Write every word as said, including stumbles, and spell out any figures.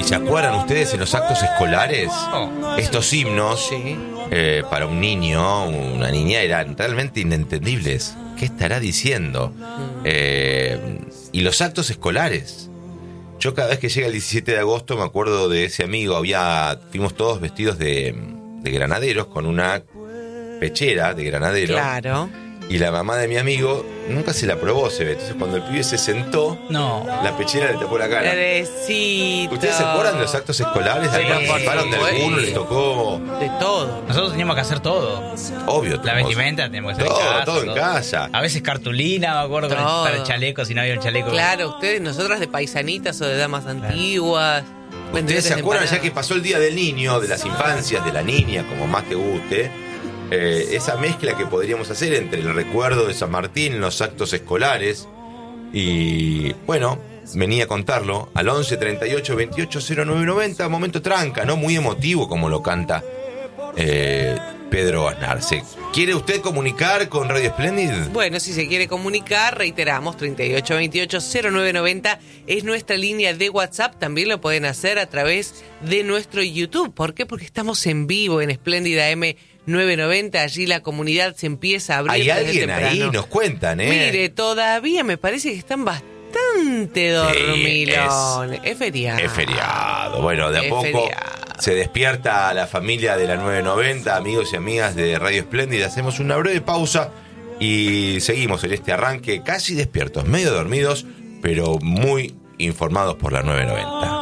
¿Se acuerdan ustedes en los actos escolares? Oh. Estos himnos, Sí. eh, para un niño, una niña, eran realmente inentendibles. ¿Qué estará diciendo? Eh, y los actos escolares. Yo cada vez que llega el diecisiete de agosto me acuerdo de ese amigo. Había, fuimos todos vestidos de, de granaderos con una pechera de granadero. Claro. Y la mamá de mi amigo nunca se la probó, se ve. Entonces cuando el pibe se sentó, No. la pechera le tapó la cara. Pobrecito. ¿Ustedes se acuerdan de los actos escolares? Sí, ¿Participaron de por alguno? supuesto. ¿Les tocó? De todo. Nosotros teníamos que hacer todo. Obvio. La teníamos- vestimenta teníamos que hacer Todo, en casa. todo en casa. A veces cartulina, me acuerdo, para el- Todo. para el chaleco, si no había un chaleco. Claro, ustedes, nosotras de paisanitas o de damas antiguas. ¿Ustedes vendedores se de acuerdan ya empanadas. que pasó el Día del Niño, de las infancias, de la niña, como más te guste? Eh, esa mezcla que podríamos hacer entre el recuerdo de San Martín, los actos escolares. Y bueno, venía a contarlo al once treinta y ocho veintiocho cero nueve noventa. Momento tranca, ¿no? Muy emotivo como lo canta eh, Pedro Aznar. ¿Se quiere usted comunicar con Radio Splendid? Bueno, si se quiere comunicar, reiteramos, treinta y ocho veintiocho cero nueve noventa es nuestra línea de WhatsApp. También lo pueden hacer a través de nuestro YouTube. ¿Por qué? Porque estamos en vivo en Espléndida M novecientos noventa. Allí la comunidad se empieza a abrir. Hay desde alguien temprano. ahí, nos cuentan, ¿eh? Mire, todavía me parece que están bastante dormilones. Es, feriado. Es feriado. Bueno, de a Es poco feriado. se despierta la familia de la nueve noventa, amigos y amigas de Radio Espléndida. Hacemos una breve pausa y seguimos en este arranque casi despiertos, medio dormidos, pero muy informados por la nueve noventa.